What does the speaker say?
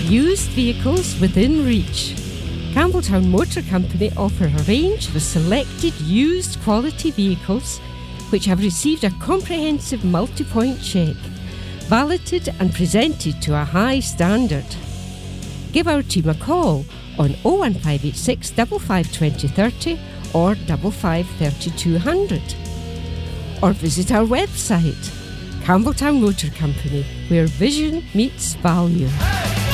used vehicles within reach. Campbelltown Motor Company offer a range of selected used quality vehicles which have received a comprehensive multi-point check, validated and presented to a high standard. Give our team a call on 01586 55 20 30 or 55 3200. Or visit our website, Campbelltown Motor Company, where vision meets value.